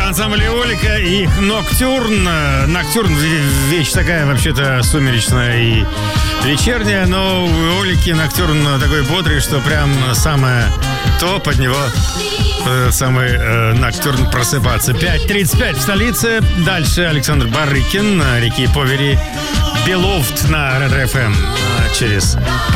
ансамбль Эолика и их Ноктюрн. Ноктюрн — вещь такая, вообще-то, сумеречная и вечерняя, но у Эолики Ноктюрн такой бодрый, что прям самое то под него самый Ноктюрн просыпаться. 5:35 в столице. Дальше Александр Барыкин, Реки Повери, Беловт на Ретро ФМ через